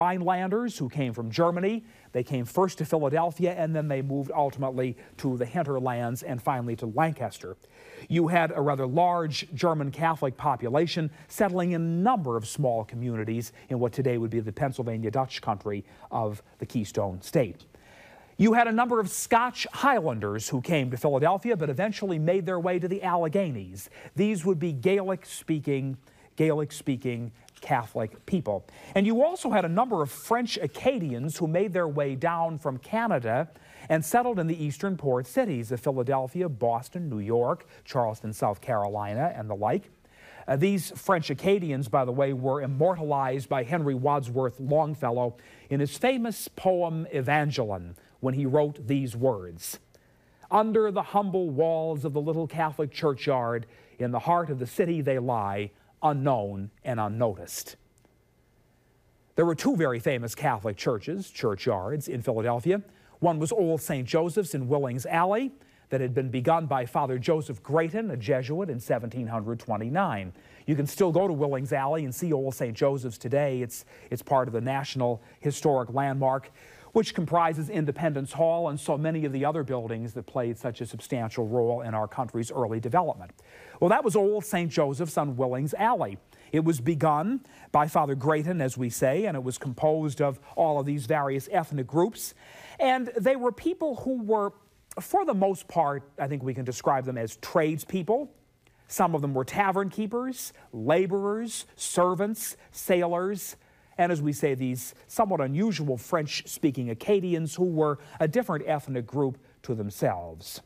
Rhinelanders who came from Germany. They came first to Philadelphia, and then they moved ultimately to the hinterlands and finally to Lancaster. You had a rather large German Catholic population settling in a number of small communities in what today would be the Pennsylvania Dutch country of the Keystone State. You had a number of Scotch Highlanders who came to Philadelphia but eventually made their way to the Alleghenies. These would be Gaelic-speaking Catholic people. And you also had a number of French Acadians who made their way down from Canada and settled in the eastern port cities of Philadelphia, Boston, New York, Charleston, South Carolina, and the like. These French Acadians, by the way, were immortalized by Henry Wadsworth Longfellow in his famous poem Evangeline, when he wrote these words: "Under the humble walls of the little Catholic churchyard, in the heart of the city they lie, unknown and unnoticed." There were two very famous Catholic churchyards in Philadelphia. One was Old St. Joseph's in Willings Alley that had been begun by Father Joseph Grayton, a Jesuit, in 1729. You can still go to Willings Alley and see Old St. Joseph's today. It's part of the National Historic Landmark, which comprises Independence Hall and so many of the other buildings that played such a substantial role in our country's early development. Well, that was Old St. Joseph's on Willings Alley. It was begun by Father Grayton, as we say, and it was composed of all of these various ethnic groups. And they were people who were, for the most part, I think we can describe them as tradespeople. Some of them were tavern keepers, laborers, servants, sailors, and as we say, these somewhat unusual French-speaking Acadians who were a different ethnic group to themselves.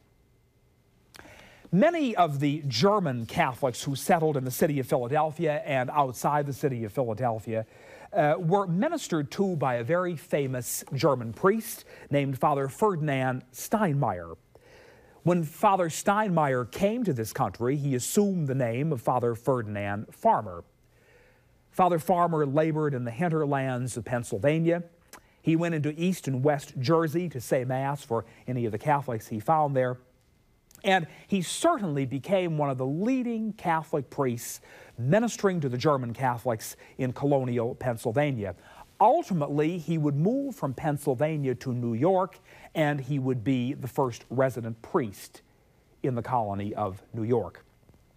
Many of the German Catholics who settled in the city of Philadelphia and outside the city of Philadelphia were ministered to by a very famous German priest named Father Ferdinand Steinmeier. When Father Steinmeier came to this country, he assumed the name of Father Ferdinand Farmer. Father Farmer labored in the hinterlands of Pennsylvania. He went into East and West Jersey to say Mass for any of the Catholics he found there. And he certainly became one of the leading Catholic priests ministering to the German Catholics in colonial Pennsylvania. Ultimately, he would move from Pennsylvania to New York, and he would be the first resident priest in the colony of New York.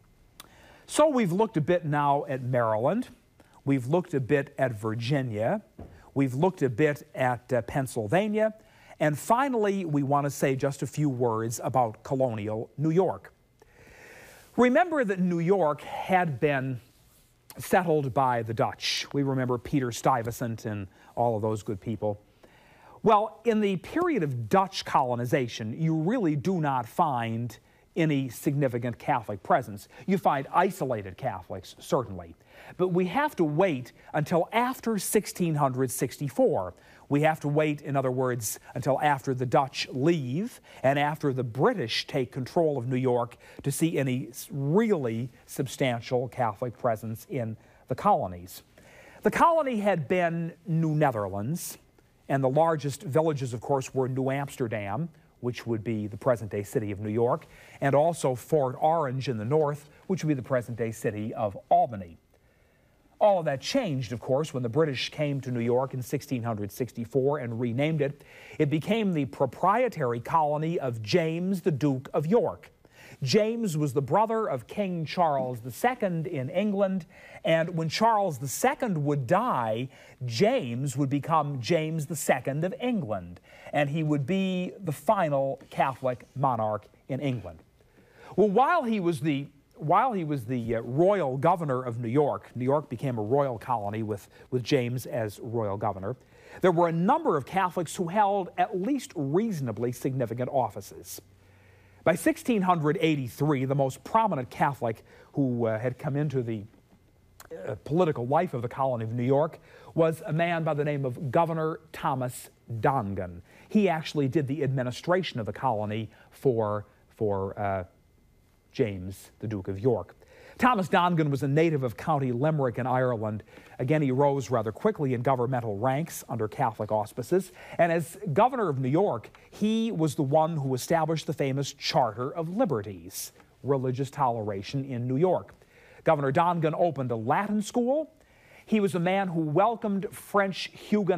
So we've looked a bit now at Maryland. We've looked a bit at Virginia. We've looked a bit at Pennsylvania. And finally, we want to say just a few words about colonial New York. Remember that New York had been settled by the Dutch. We remember Peter Stuyvesant and all of those good people. Well, in the period of Dutch colonization, you really do not find any significant Catholic presence. You find isolated Catholics, certainly. But we have to wait until after 1664. We have to wait, in other words, until after the Dutch leave and after the British take control of New York to see any really substantial Catholic presence in the colonies. The colony had been New Netherlands, and the largest villages, of course, were New Amsterdam, which would be the present-day city of New York, and also Fort Orange in the north, which would be the present-day city of Albany. All of that changed, of course, when the British came to New York in 1664 and renamed it. It became the proprietary colony of James, the Duke of York. James was the brother of King Charles II in England, and when Charles II would die, James would become James II of England, and he would be the final Catholic monarch in England. Well, while he was the royal governor of New York became a royal colony with James as royal governor, there were a number of Catholics who held at least reasonably significant offices. By 1683, the most prominent Catholic who had come into the political life of the colony of New York was a man by the name of Governor Thomas Dongan. He actually did the administration of the colony for James, the Duke of York. Thomas Dongan was a native of County Limerick in Ireland. Again, he rose rather quickly in governmental ranks under Catholic auspices. And as governor of New York, he was the one who established the famous Charter of Liberties, religious toleration in New York. Governor Dongan opened a Latin school. He was a man who welcomed French Huguenots